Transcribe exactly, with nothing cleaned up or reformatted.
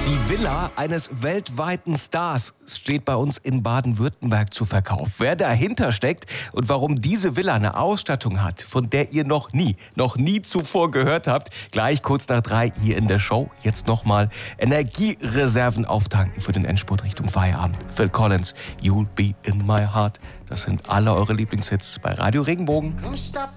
Die Villa eines weltweiten Stars steht bei uns in Baden-Württemberg zu Verkauf. Wer dahinter steckt und warum diese Villa eine Ausstattung hat, von der ihr noch nie, noch nie zuvor gehört habt, gleich kurz nach drei hier in der Show. Jetzt nochmal Energiereserven auftanken für den Endspurt Richtung Feierabend. Phil Collins, You'll Be In My Heart. Das sind alle eure Lieblingshits bei Radio Regenbogen.